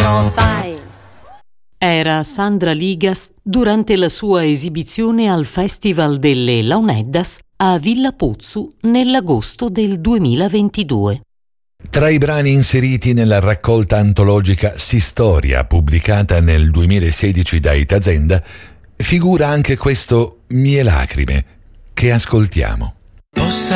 no fai. Era Sandra Ligas durante la sua esibizione al Festival delle Launeddas a Villa Pozzu nell'agosto del 2022. Tra i brani inseriti nella raccolta antologica Sistoria, pubblicata nel 2016 da Itazenda, figura anche questo Mie lacrime, che ascoltiamo.